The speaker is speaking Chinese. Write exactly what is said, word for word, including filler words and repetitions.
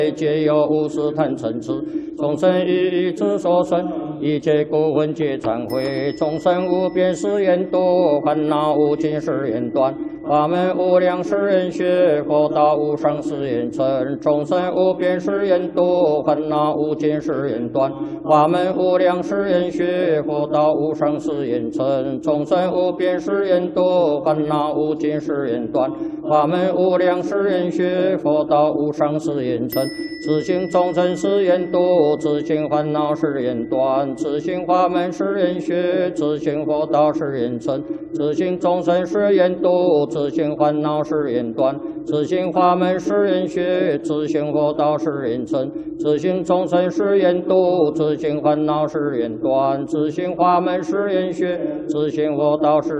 皆有无始贪嗔痴，众生一之所生，一切故闻皆忏悔。众生无边誓愿度，烦恼无尽誓愿断。法门无量誓愿学，佛道无上誓愿成。众生无边誓愿度，烦恼无尽誓愿断。法门无量誓愿学，佛道无上誓愿成。众生无边誓愿度，烦恼无尽誓愿断。法门无量誓愿学，佛道无上誓愿成。自性众生誓愿度，自性烦恼誓愿断。自性法门誓愿学，自性佛道誓愿成。自性众生誓愿度，自性烦恼誓愿断。自性法门誓愿学，自性佛道誓愿成。自性众生誓愿度，自性烦恼誓愿断。自性法门誓愿学，自性佛道誓